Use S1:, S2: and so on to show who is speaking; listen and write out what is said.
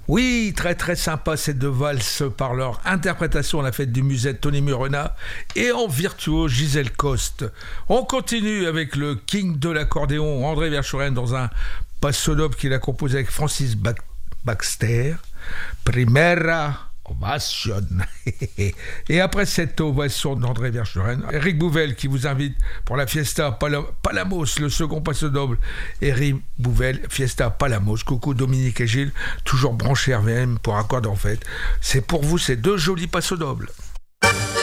S1: Oui, très très sympa ces deux valses par leur interprétation à la fête du musette Tony Murena et en virtuose Gisèle Coste. On continue avec le king de l'accordéon André Verschuren dans un passo doble qu'il a composé avec Francis Baxter. Primera ovation. Et après cette ovation d'André Verschuren, Eric Bouvel qui vous invite pour la Fiesta Palamos, le second passo doble. Eric Bouvel, Fiesta Palamos. Coucou Dominique et Gilles, toujours branchés RVM pour Accords en fête. C'est pour vous ces deux jolis passo dobles.